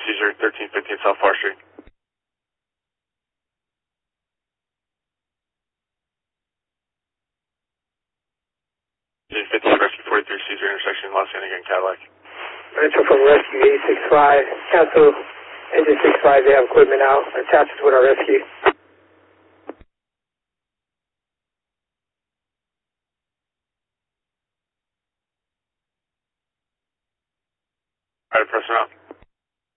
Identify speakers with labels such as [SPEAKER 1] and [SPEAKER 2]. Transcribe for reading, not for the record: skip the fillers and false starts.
[SPEAKER 1] Caesar, 1315 South Far Street. 15 Rescue 43 Caesar intersection, Los Angeles, Cadillac.
[SPEAKER 2] Metro from Rescue 865. Cancel engine 65. They have equipment out. Attached with our rescue.
[SPEAKER 1] Alright, press it out.